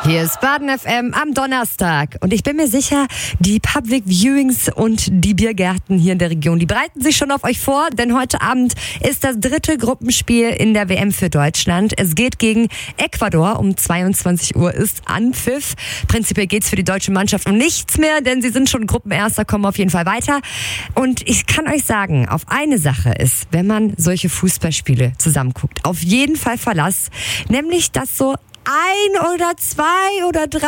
Hier ist Baden FM am Donnerstag und ich bin mir sicher, die Public Viewings und die Biergärten hier in der Region, die bereiten sich schon auf euch vor, denn heute Abend ist das 3. Gruppenspiel in der WM für Deutschland. Es geht gegen Ecuador, um 22 Uhr ist Anpfiff. Prinzipiell geht's für die deutsche Mannschaft um nichts mehr, denn sie sind schon Gruppenerster, kommen auf jeden Fall weiter. Und ich kann euch sagen, auf eine Sache ist, wenn man solche Fußballspiele zusammenguckt, auf jeden Fall Verlass, nämlich dass so 1 oder 2 oder 3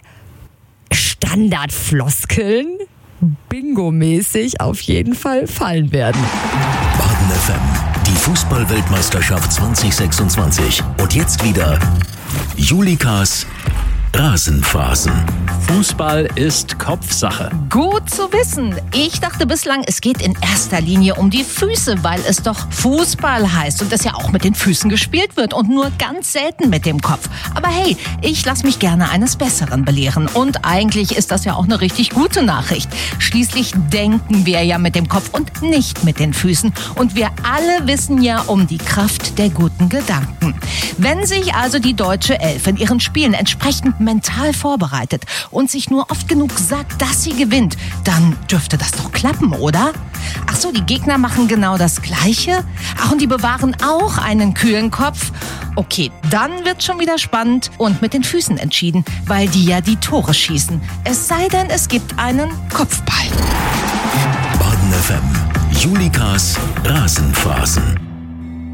Standardfloskeln bingo-mäßig auf jeden Fall fallen werden. Baden FM, die Fußball-Weltmeisterschaft 2026. Und jetzt wieder Julikas Rasenphasen. Fußball ist Kopfsache. Gut zu wissen. Ich dachte bislang, es geht in erster Linie um die Füße, weil es doch Fußball heißt und es ja auch mit den Füßen gespielt wird und nur ganz selten mit dem Kopf. Aber hey, ich lasse mich gerne eines Besseren belehren. Und eigentlich ist das ja auch eine richtig gute Nachricht. Schließlich denken wir ja mit dem Kopf und nicht mit den Füßen. Und wir alle wissen ja um die Kraft der guten Gedanken. Wenn sich also die deutsche Elf in ihren Spielen entsprechend mental vorbereitet und sich nur oft genug sagt, dass sie gewinnt, dann dürfte das doch klappen, oder? Ach so, die Gegner machen genau das Gleiche? Ach, und die bewahren auch einen kühlen Kopf? Okay, dann wird's schon wieder spannend und mit den Füßen entschieden, weil die ja die Tore schießen. Es sei denn, es gibt einen Kopfball. Baden FM, Julikas Rasenphasen.